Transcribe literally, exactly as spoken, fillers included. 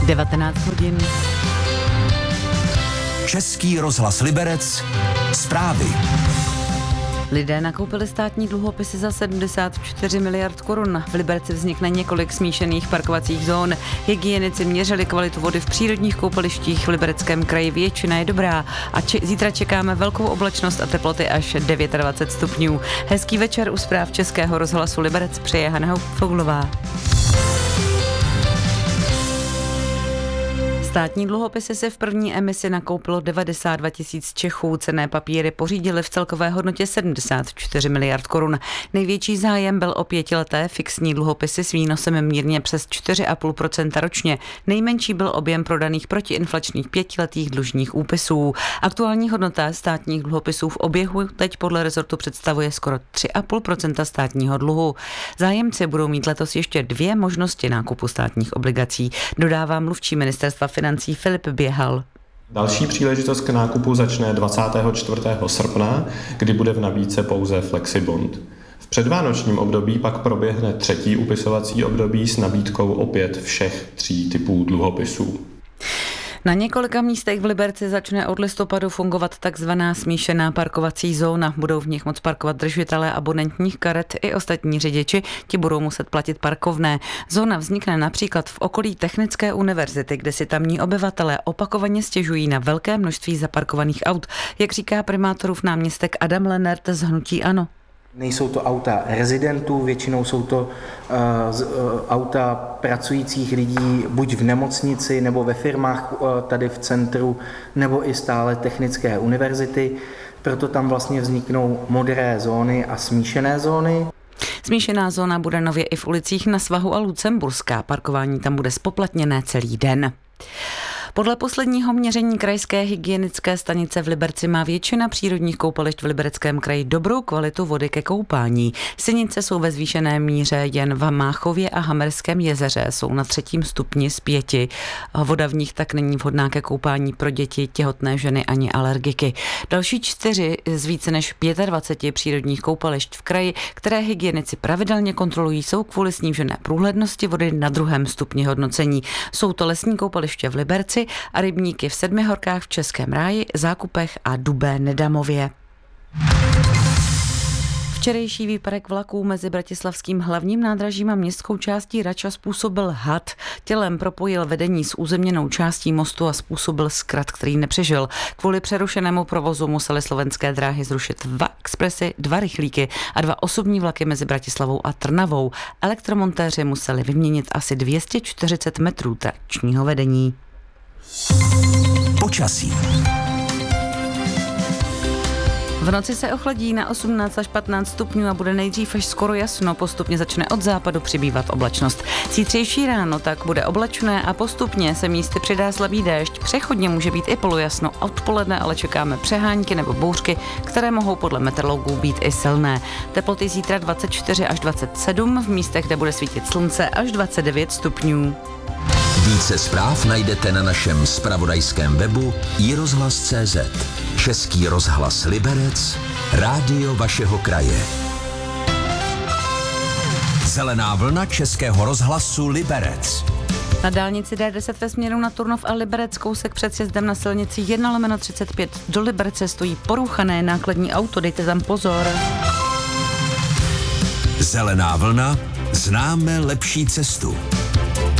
devatenáct hodin. Český rozhlas Liberec. Zprávy. Lidé nakoupili státní dluhopisy za sedmdesát čtyři miliard korun. V Liberci vznikne několik smíšených parkovacích zón. Hygienici měřili kvalitu vody v přírodních koupalištích v Libereckém kraji. Většina je dobrá. A či- zítra čekáme velkou oblačnost a teploty až dvacet devět stupňů. Hezký večer u zpráv Českého rozhlasu Liberec přeje Hana Foglová. Státní dluhopisy si v první emisi nakoupilo devadesát dva tisíc Čechů. Cenné papíry pořídili v celkové hodnotě sedmdesát čtyři miliard korun. Největší zájem byl o pětileté fixní dluhopisy s výnosem mírně přes čtyři a půl procenta ročně. Nejmenší byl objem prodaných protiinflačních pětiletých dlužních úpisů. Aktuální hodnota státních dluhopisů v oběhu teď podle rezortu představuje skoro tři a půl procenta státního dluhu. Zájemci budou mít letos ještě dvě možnosti nákupu státních obligací, dodává mluvčí ministerstva financí Filip Běhal. Další příležitost k nákupu začne dvacátého čtvrtého srpna, kdy bude v nabídce pouze Flexibond. V předvánočním období pak proběhne třetí upisovací období s nabídkou opět všech tří typů dluhopisů. Na několika místech v Liberci začne od listopadu fungovat takzvaná smíšená parkovací zóna. Budou v nich moct parkovat držitelé abonentních karet i ostatní řidiči, ti budou muset platit parkovné. Zóna vznikne například v okolí Technické univerzity, kde si tamní obyvatelé opakovaně stěžují na velké množství zaparkovaných aut, jak říká primátorův náměstek Adam Lenert z hnutí ANO. Nejsou to auta rezidentů, většinou jsou to uh, z, uh, auta pracujících lidí buď v nemocnici nebo ve firmách uh, tady v centru, nebo i stále Technické univerzity. Proto tam vlastně vzniknou modré zóny a smíšené zóny. Smíšená zóna bude nově i v ulicích Na svahu a Lucemburská. Parkování tam bude zpoplatněné celý den. Podle posledního měření krajské hygienické stanice v Liberci má většina přírodních koupališť v Libereckém kraji dobrou kvalitu vody ke koupání. Sinice jsou ve zvýšené míře jen v Máchově a Hamerském jezeře, jsou na třetím stupni z pěti. Voda v nich tak není vhodná ke koupání pro děti, těhotné ženy ani alergiky. Další čtyři z více než dvacet pět přírodních koupališť v kraji, které hygienici pravidelně kontrolují, jsou kvůli snížené průhlednosti vody na druhém stupni hodnocení. Jsou to lesní koupaliště v Liberci a rybníky v Sedmihorkách v Českém Ráji, Zákupech a Dubé Nedamově. Včerejší výpadek vlaků mezi bratislavským hlavním nádražím a městskou částí Rača způsobil had. Tělem propojil vedení s územněnou částí mostu a způsobil zkrat, který nepřežil. Kvůli přerušenému provozu musely slovenské dráhy zrušit dva expresy, dva rychlíky a dva osobní vlaky mezi Bratislavou a Trnavou. Elektromontéři museli vyměnit asi dvě stě čtyřicet metrů trakčního vedení. Počasí. V noci se ochladí na osmnáct až patnáct stupňů a bude nejdřív až skoro jasno, postupně začne od západu přibývat oblačnost. Zítřejší ráno tak bude oblačné a postupně se místy přidá slabý déšť. Přechodně může být i polojasno, odpoledne ale čekáme přehánky nebo bouřky, které mohou podle meteorologů být i silné. Teploty zítra dvacet čtyři až dvacet sedm, v místech, kde bude svítit slunce, až dvacet devět stupňů. Více zpráv najdete na našem zpravodajském webu i rozhlas tečka cé zet. Český rozhlas Liberec, rádio vašeho kraje. Zelená vlna Českého rozhlasu Liberec. Na dálnici dé deset ve směru na Turnov a Liberec kousek před sjezdem na silnici jedna lomeno třicet pět do Liberce stojí porouchané nákladní auto, dejte tam pozor. Zelená vlna, známe lepší cestu.